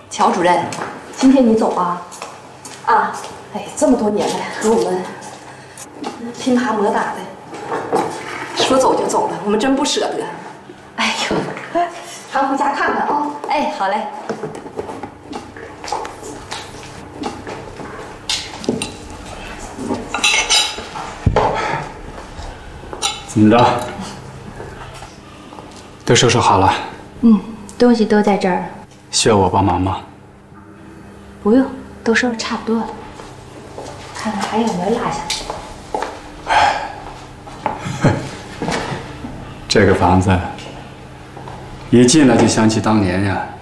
乔主任，今天你走啊？啊，哎，这么多年了，和我们拼爬磨打的，说走就走了，我们真不舍得。哎呦，常回家看看啊！哎，好嘞。 怎么着？都收拾好了？ 东西都在这儿。 需要我帮忙吗？ 不用，都收拾差不多了。看看还有没有落下的。 这个房子，一进来就想起当年呀。